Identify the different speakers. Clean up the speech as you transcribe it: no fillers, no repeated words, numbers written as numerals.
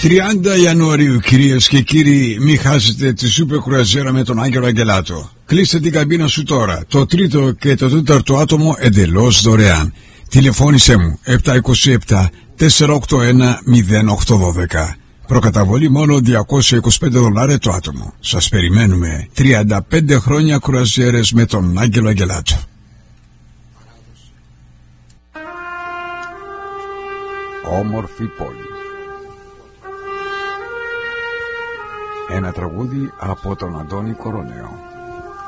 Speaker 1: 30 Ιανουαρίου, κυρίες και κύριοι, μην χάσετε τη σούπερ κρουαζιέρα με τον Άγγελο Αγγελάτο. Κλείστε την καμπίνα σου τώρα. Το τρίτο και το τέταρτο άτομο εντελώς δωρεάν. Τηλεφώνησέ μου 727 481 0812. Προκαταβολή μόνο $225 το άτομο. Σας περιμένουμε. 35 χρόνια κρουαζιέρες με τον Άγγελο Αγγελάτο. Όμορφη πόλη. Ένα τραγούδι από τον Αντώνη Κοροναίο.